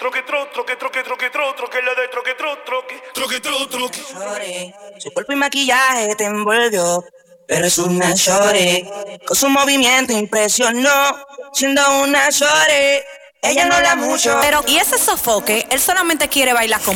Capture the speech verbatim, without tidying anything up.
troque, tro, troque, troque, troque, tro, troque, la de troque, tro, troque, troque, tro, troque. Shorty, su cuerpo y maquillaje te envolvió, pero es una shorty, con su movimiento impresionó, siendo una shorty, ella no la mucho. Pero, ¿y ese sofoque? Él solamente quiere bailar con